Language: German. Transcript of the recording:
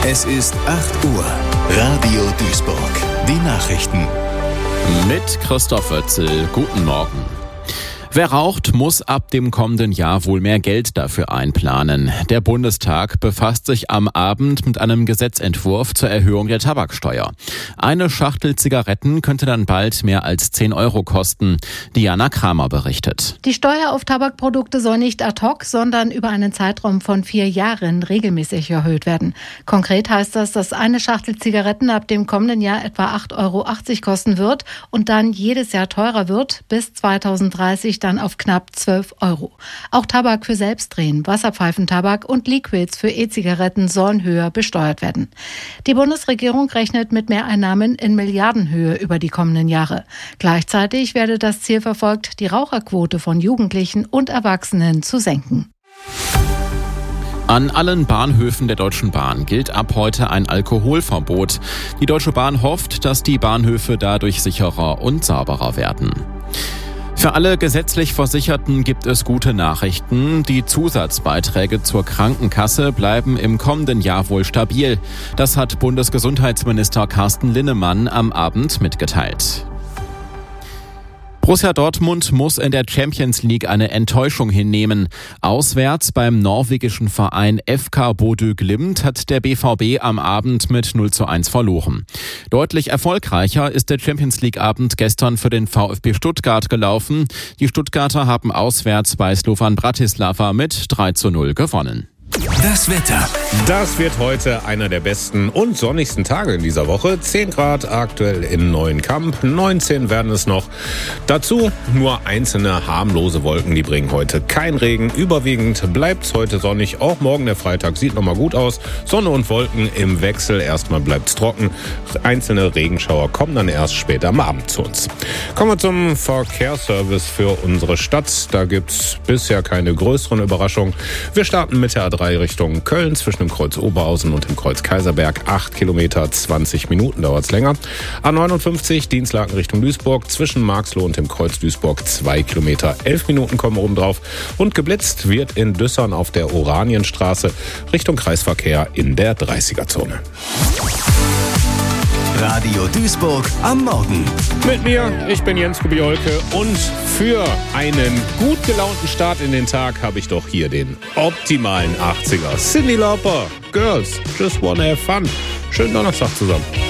Es ist 8 Uhr. Radio Duisburg. Die Nachrichten. Mit Christoph Wötzel. Guten Morgen. Wer raucht, muss ab dem kommenden Jahr wohl mehr Geld dafür einplanen. Der Bundestag befasst sich am Abend mit einem Gesetzentwurf zur Erhöhung der Tabaksteuer. Eine Schachtel Zigaretten könnte dann bald mehr als 10 Euro kosten. Diana Kramer berichtet. Die Steuer auf Tabakprodukte soll nicht ad hoc, sondern über einen Zeitraum von 4 Jahren regelmäßig erhöht werden. Konkret heißt das, dass eine Schachtel Zigaretten ab dem kommenden Jahr etwa 8,80 Euro kosten wird und dann jedes Jahr teurer wird, bis 2030 dann auf knapp 12 Euro. Auch Tabak für Selbstdrehen, Wasserpfeifentabak und Liquids für E-Zigaretten sollen höher besteuert werden. Die Bundesregierung rechnet mit Mehreinnahmen in Milliardenhöhe über die kommenden Jahre. Gleichzeitig werde das Ziel verfolgt, die Raucherquote von Jugendlichen und Erwachsenen zu senken. An allen Bahnhöfen der Deutschen Bahn gilt ab heute ein Alkoholverbot. Die Deutsche Bahn hofft, dass die Bahnhöfe dadurch sicherer und sauberer werden. Für alle gesetzlich Versicherten gibt es gute Nachrichten. Die Zusatzbeiträge zur Krankenkasse bleiben im kommenden Jahr wohl stabil. Das hat Bundesgesundheitsminister Carsten Linnemann am Abend mitgeteilt. Borussia Dortmund muss in der Champions League eine Enttäuschung hinnehmen. Auswärts beim norwegischen Verein FK Bodø Glimt hat der BVB am Abend mit 0:1 verloren. Deutlich erfolgreicher ist der Champions League Abend gestern für den VfB Stuttgart gelaufen. Die Stuttgarter haben auswärts bei Slovan Bratislava mit 3:0 gewonnen. Das Wetter. Das wird heute einer der besten und sonnigsten Tage in dieser Woche. 10 Grad aktuell in Neuenkamp, 19 werden es noch. Dazu nur einzelne harmlose Wolken, die bringen heute kein Regen. Überwiegend bleibt es heute sonnig. Auch morgen der Freitag sieht nochmal gut aus. Sonne und Wolken im Wechsel. Erstmal bleibt es trocken. Einzelne Regenschauer kommen dann erst später am Abend zu uns. Kommen wir zum Verkehrsservice für unsere Stadt. Da gibt es bisher keine größeren Überraschungen. Wir starten mit der A3 Richtung Köln zwischen dem Kreuz Oberhausen und dem Kreuz Kaiserberg. 8 Kilometer, 20 Minuten dauert es länger. A59 Dienstlaken Richtung Duisburg zwischen Marxloh und dem Kreuz Duisburg 2 Kilometer, 11 Minuten kommen oben drauf. Und geblitzt wird in Düssern auf der Oranienstraße Richtung Kreisverkehr in der 30er-Zone. Radio Duisburg am Morgen. Mit mir, ich bin Jens Kubiolke und für einen gut gelaunten Start in den Tag habe ich doch hier den optimalen 80er. Cyndi Lauper, Girls, Just Wanna Have Fun. Schönen Donnerstag zusammen.